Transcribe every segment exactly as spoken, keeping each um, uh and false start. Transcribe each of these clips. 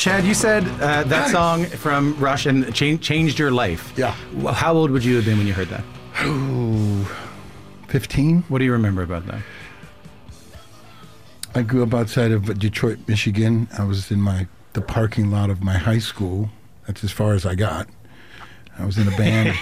Chad, you said uh, that song from Rush and cha- changed your life. Yeah. Well, how old would you have been when you heard that? Oh, fifteen. What do you remember about that? I grew up outside of Detroit, Michigan. I was in my the parking lot of my high school. That's as far as I got. I was in a band.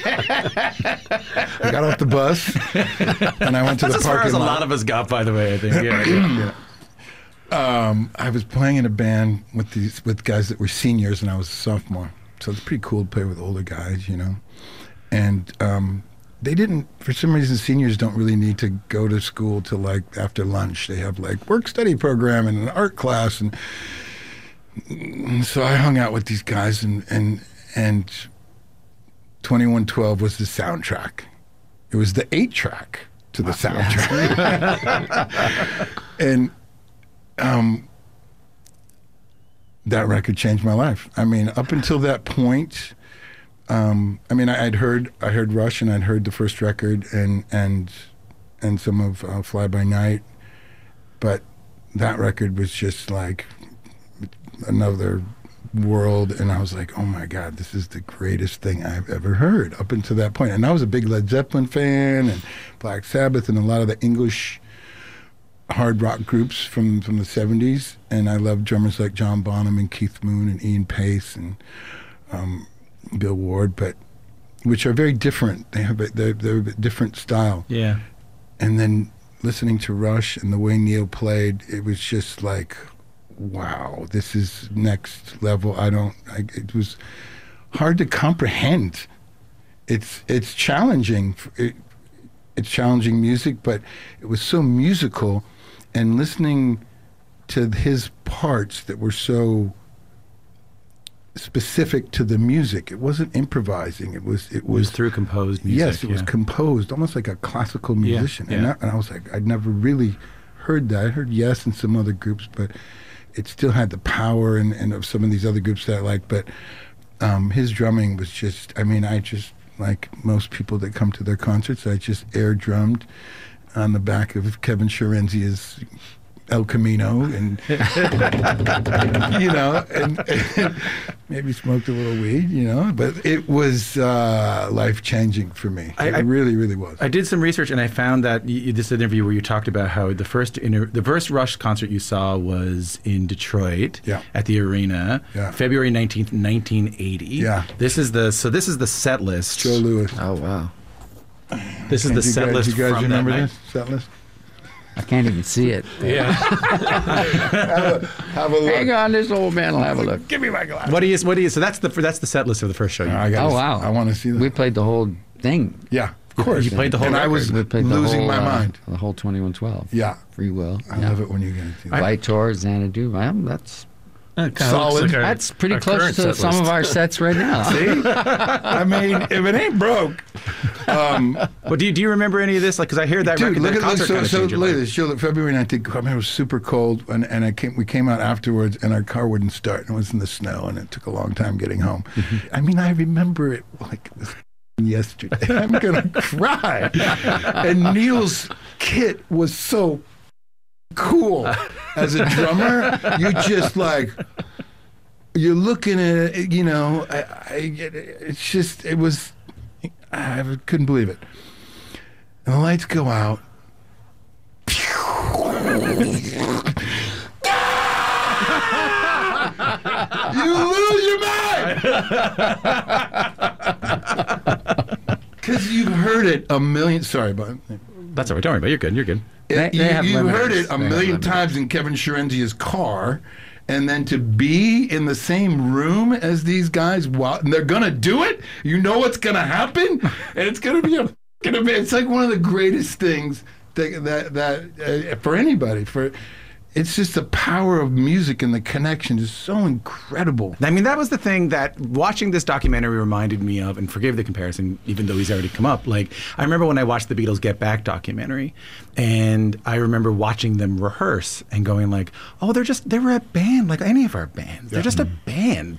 I got off the bus, and I went to That's the as far parking as a lot. lot of us got, by the way, I think. Yeah, yeah, yeah. Um, I was playing in a band with these with guys that were seniors, and I was a sophomore. So it's pretty cool to play with older guys, you know. And um, they didn't, for some reason, seniors don't really need to go to school till like after lunch. They have like work study program and an art class, and, and so I hung out with these guys, and and and twenty-one twelve was the soundtrack. It was the eight track to the soundtrack, and. Um, that record changed my life. I mean, up until that point, um, I mean, I, I'd heard I heard Rush, and I'd heard the first record, and and and some of uh, Fly By Night, but that record was just like another world, and I was like, oh my God, this is the greatest thing I've ever heard. Up until that point, and I was a big Led Zeppelin fan, and Black Sabbath, and a lot of the English hard rock groups from, from the seventies, and I love drummers like John Bonham and Keith Moon and Ian Pace and um, Bill Ward, but which are very different. They have a, they're, they're a bit different style. Yeah. And then listening to Rush and the way Neil played, it was just like, wow, this is next level. I don't. I, it was hard to comprehend. It's it's challenging. It, it's challenging music, but it was so musical. And listening to his parts that were so specific to the music, it wasn't improvising. It was it It was was through composed music. yes, it was yeah. composed, almost like a classical Yeah, musician. yeah. And, that, and I was like, I'd never really heard that. I heard Yes and some other groups, but it still had the power and, and of some of these other groups that I like. But um, his drumming was just, I mean, I just, like most people that come to their concerts, I just air drummed on the back of Kevin Scirenzia's El Camino, and you know, and, and maybe smoked a little weed, you know. But it was uh, life changing for me. I- it I- really, really was. I did some research, and I found that you, you- this interview where you talked about how the first inter- the first Rush concert you saw was in Detroit Yeah. at the Arena, Yeah. February nineteenth, nineteen eighty. Yeah. This is the so this is the set list. Joe Lewis. Oh, wow. This is And the you set guys, list you guys from remember that night. this set list? I can't even see it. Yeah. have, a, have a look. Hang on, this old man will have a look. Give me my glass. What do you? What do you? So that's the that's the set list of the first show. You I gotta, Oh, wow. I want to see that. We played the whole thing. yeah, of course. You played the whole and I record. was We played the losing whole, my uh, mind. The whole twenty-one twelve. Yeah, Free Will. I yeah. love it when you guys do that. White Tour, Xanadu. Well, that's That kinda Solid. looks like our- that's pretty our close current to set some list. of our sets right now. See? I mean, if it ain't broke. Um, But do you, do you remember any of this? Like, because I hear that Dude, record, look that at look, concert so, kind of so changed your look at life. this show. February nineteenth, I remember it was super cold, and, and I came, we came out afterwards, and our car wouldn't start, and it was in the snow, and it took a long time getting home. I mean, I remember it like it was yesterday. I'm gonna cry. And Neil's kit was so cool as a drummer. You just like. You're looking at it, you know, I, I, it's just, it was, I couldn't believe it. And the lights go out. You lose your mind! Because you've heard it a million, sorry, but That's all right. Don't worry about it. You're good. You're good. They- they you, have you heard limiters. it a They have million limiters. times in Kevin Scirenzia's car, and then to be in the same room as these guys, while, and they're gonna do it. You know what's gonna happen, and it's gonna be a gonna be. It's like one of the greatest things that that, that uh, for anybody. For it's just the power of music, and the connection is so incredible. I mean, that was the thing that watching this documentary reminded me of, and forgive the comparison, even though he's already come up. Like, I remember when I watched the Beatles Get Back documentary, and I remember watching them rehearse and going like, oh, they're just, they were a band like any of our bands. They're Yeah. just a band. Yeah.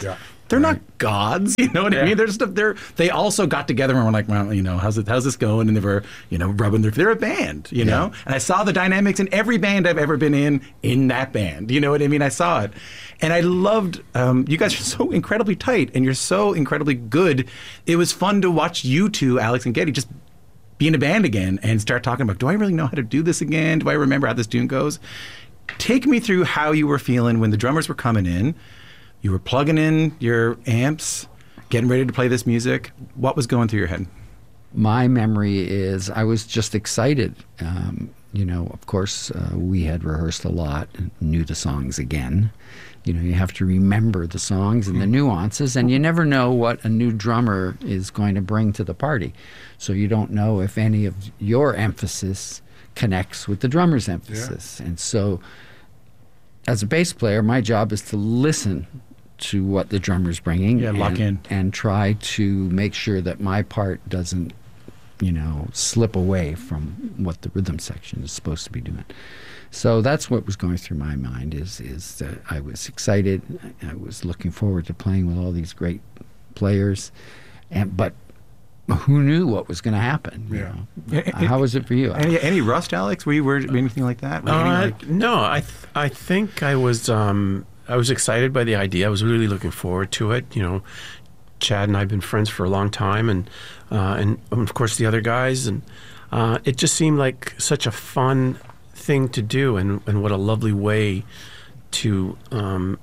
They're not gods, you know what I Yeah. mean? They're just they're they also got together and were like, well, you know, how's it how's this going? And they were, you know, rubbing their they're a band, you know. And I saw the dynamics in every band I've ever been in in that band. You know what I mean? I saw it, and I loved. Um, you guys are so incredibly tight, and you're so incredibly good. It was fun to watch you two, Alex and Geddy, just be in a band again and start talking about, do I really know how to do this again? Do I remember how this tune goes? Take me through how you were feeling when the drummers were coming in. You were plugging in your amps, getting ready to play this music. What was going through your head? My memory is I was just excited. Um, you know, of course, uh, we had rehearsed a lot, and knew the songs again. You know, you have to remember the songs and the nuances, and you never know what a new drummer is going to bring to the party. So you don't know if any of your emphasis connects with the drummer's emphasis. And so as a bass player, my job is to listen to what the drummer's bringing. Yeah, lock and, in. And try to make sure that my part doesn't, you know, slip away from what the rhythm section is supposed to be doing. So that's what was going through my mind is is that I was excited. I was looking forward to playing with all these great players. And but who knew what was going to happen? You Yeah. know? How was it for you? Any, any rust, Alex? Were you worried anything like that? Were you Uh, any, like- no, I th- I think I was um, I was excited by the idea. I was really looking forward to it. You know, Chad and I have been friends for a long time, and uh, and of course the other guys, and uh, it just seemed like such a fun thing to do, and, and what a lovely way to um,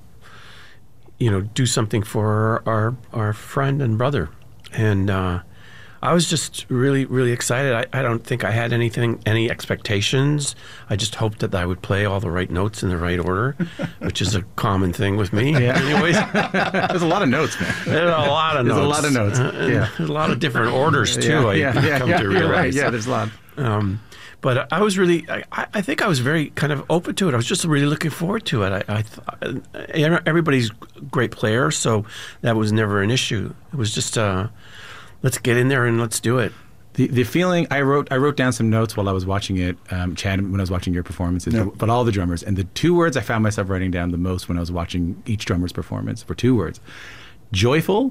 you know do something for our our friend and brother, and. Uh, I was just really, really excited. I, I don't think I had anything, any expectations. I just hoped that I would play all the right notes in the right order, which is a common thing with me. Yeah. Anyways, There's a lot of notes, man. there's a lot of There's notes. a lot of notes. Uh, and Yeah. there's a lot of different orders too. yeah, I yeah, yeah, come yeah, to you're realize. right. Yeah, there's a lot. Um, but I was really, I, I think I was very kind of open to it. I was just really looking forward to it. I, I th- everybody's a great player, so that was never an issue. It was just, uh, let's get in there and let's do it. The the feeling I wrote I wrote down some notes while I was watching it, um, Chad, when I was watching your performances, Yeah. but all the drummers. And the two words I found myself writing down the most when I was watching each drummer's performance were two words: joyful,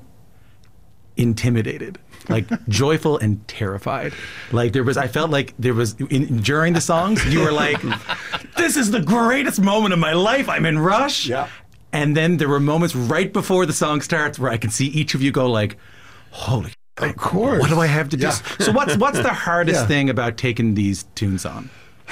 intimidated. Like joyful and terrified. Like there was, I felt like there was in, during the songs you were like, "This is the greatest moment of my life. I'm in Rush." Yeah. And then there were moments right before the song starts where I can see each of you go like, "Holy." Of course. What do I have to do? Yeah. So what's what's the hardest Yeah. thing about taking these tunes on?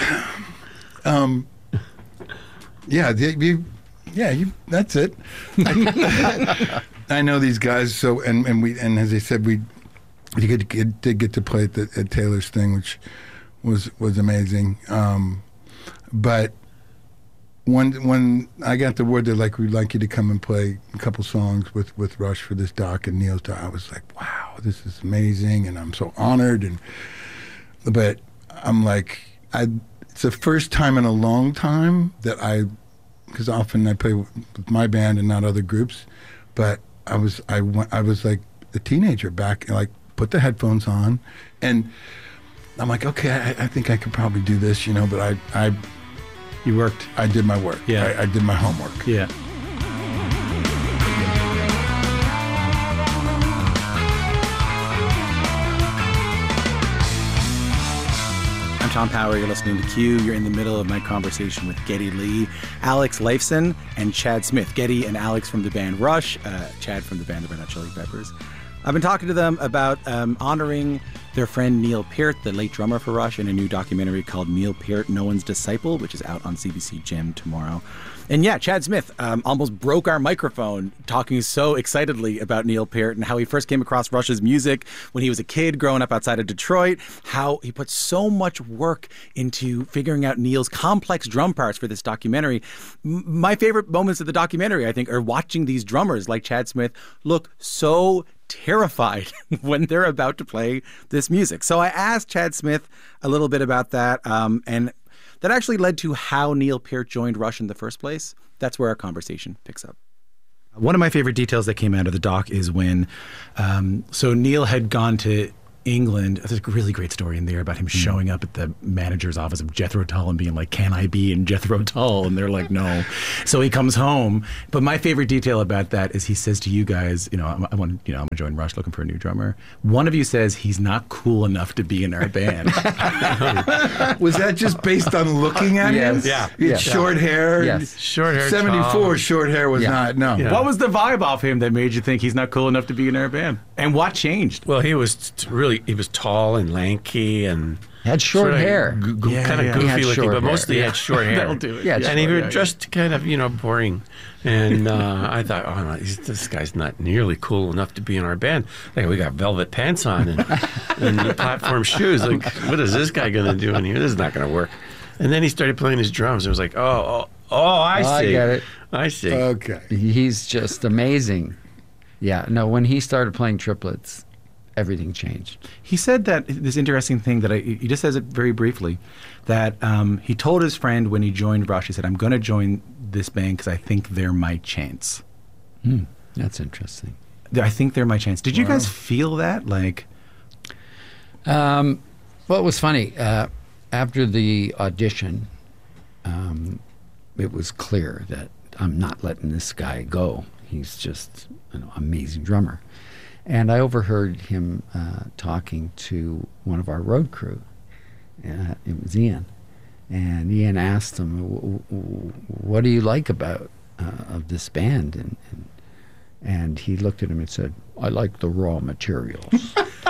Yeah, the, you, yeah, you. That's it. I, I know these guys, so and, and we and as I said, we we did get, did get to play at, the, at Taylor's thing, which was was amazing. Um, but when when I got the word that like we'd like you to come and play a couple songs with, with Rush for this doc and Neil's doc, I was like, wow, this is amazing, and I'm so honored. And but I'm like, I. It's the first time in a long time that I, because often I play with my band and not other groups, but I was I went, I was like a teenager back, like put the headphones on, and I'm like, okay, I, I think I could probably do this, you know. But I I You worked. I did my work. Yeah. I, I did my homework. Yeah. I'm Tom Power. You're listening to Q. You're in the middle of my conversation with Geddy Lee, Alex Lifeson, and Chad Smith. Geddy and Alex from the band Rush, uh, Chad from the band the Red Hot Chili Peppers. I've been talking to them about um, honoring their friend Neil Peart, the late drummer for Rush, in a new documentary called Neil Peart, No One's Disciple, which is out on C B C Gem tomorrow. And yeah, Chad Smith um, almost broke our microphone talking so excitedly about Neil Peart and how he first came across Rush's music when he was a kid growing up outside of Detroit, how he put so much work into figuring out Neil's complex drum parts for this documentary. M- my favorite moments of the documentary, I think, are watching these drummers like Chad Smith look so terrified when they're about to play this music. So I asked Chad Smith a little bit about that, um, and that actually led to how Neil Peart joined Rush in the first place. That's where our conversation picks up. One of my favorite details that came out of the doc is when, um, so Neil had gone to England. There's a really great story in there about him showing up at the manager's office of Jethro Tull and being like, "Can I be in Jethro Tull?" And they're like, "No." So he comes home. But my favorite detail about that is he says to you guys, "You know, I, I want, you know, I'm gonna join Rush, looking for a new drummer." One of you says he's not cool enough to be in our band. Was that just based on looking at Yes. him? Yeah. He had Yeah. short hair. Yes. Short hair, seventy-four, tall. short hair was Yeah. not, no. Yeah. What was the vibe off him that made you think he's not cool enough to be in our band? And what changed? Well, he was t- really, he was tall and lanky and Had short sorta hair. g- g- Yeah, kind of yeah. goofy He had looking, short but hair. mostly he Yeah. had short hair. That'll do it. Yeah, Yeah. And he Short was hair, just kind of, you know, boring. And uh, I thought, oh, no, he's, this guy's not nearly cool enough to be in our band. Like, we got velvet pants on and, and the platform shoes. Like, what is this guy going to do in here? This is not going to work. And then he started playing his drums. It was like, oh, oh, oh, I Oh, I see. get it. I see. Okay. He's just amazing. Yeah, no, when he started playing triplets, everything changed. He said that this interesting thing that I, he just says it very briefly, that um, he told his friend when he joined Rush, he said, "I'm going to join this band because I think they're my chance." Hmm, that's interesting. I think they're my chance. Did you guys feel that? Like, Um, well, it was funny. Uh, after the audition, um, it was clear that I'm not letting this guy go. He's just an amazing drummer. And I overheard him uh, talking to one of our road crew. Uh, it was Ian. And Ian asked him, "W- w- what do you like about uh, of this band?" And, and, and he looked at him and said, "I like the raw materials."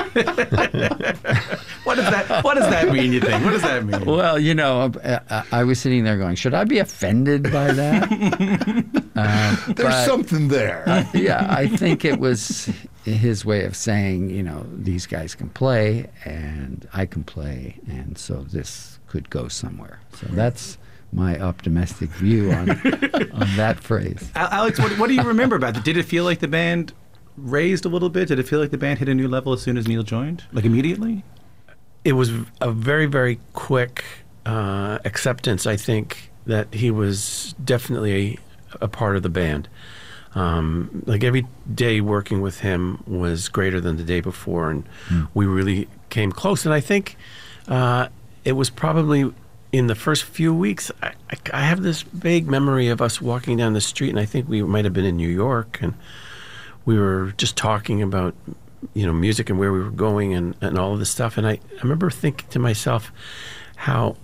what does that? What does that mean? You think? What does that mean? Well, you know, I, I, I was sitting there going, should I be offended by that? uh, There's but, something there. yeah, I think it was his way of saying, you know, these guys can play and I can play, and so this could go somewhere. So that's my optimistic view on on that phrase. Al- Alex, what, what do you remember about it? Did it feel like the band raised a little bit? Did it feel like the band hit a new level as soon as Neil joined? Like immediately? It was a very, very quick uh, acceptance, I think, that he was definitely a, a part of the band. Um, like every day working with him was greater than the day before, and Mm. we really came close. And I think uh, it was probably in the first few weeks, I, I, I have this vague memory of us walking down the street, and I think we might have been in New York, and we were just talking about, you know, music and where we were going and, and all of this stuff. And I, I remember thinking to myself how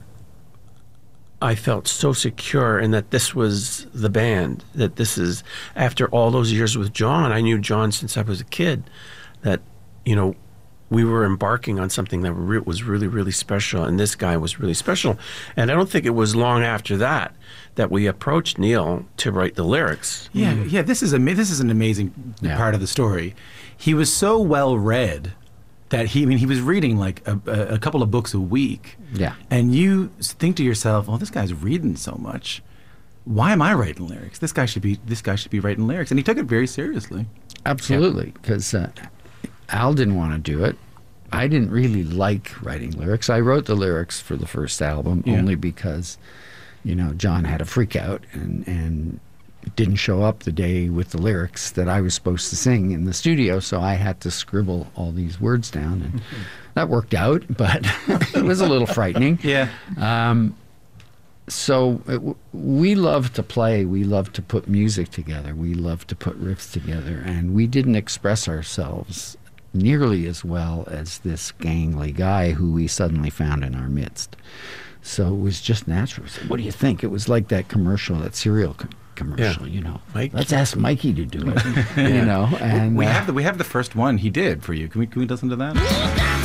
I felt so secure and that this was the band, that this is, after all those years with John, I knew John since I was a kid, that, you know, we were embarking on something that re- was really, really special, and this guy was really special. And I don't think it was long after that that we approached Neil to write the lyrics. Yeah, yeah. This is a this is an amazing Yeah. part of the story. He was so well read that he, I mean, he was reading like a, a, a couple of books a week. Yeah. And you think to yourself, "Well, this guy's reading so much. Why am I writing lyrics? This guy should be this guy should be writing lyrics." And he took it very seriously. Absolutely, because uh, Al didn't want to do it. I didn't really like writing lyrics. I wrote the lyrics for the first album Yeah. only because, you know, John had a freak out and, and didn't show up the day with the lyrics that I was supposed to sing in the studio, so I had to scribble all these words down, and that worked out, but it was a little frightening. Yeah. Um, so it, w- we love to play. We love to put music together. We love to put riffs together, and we didn't express ourselves nearly as well as this gangly guy who we suddenly found in our midst. So it was just natural. We said, "What do you think?" It was like that commercial, that cereal co- commercial. Yeah. You know, Mike. let's ask Mikey to do it. You know, and We uh, have the we have the first one he did for you. Can we can we listen to that?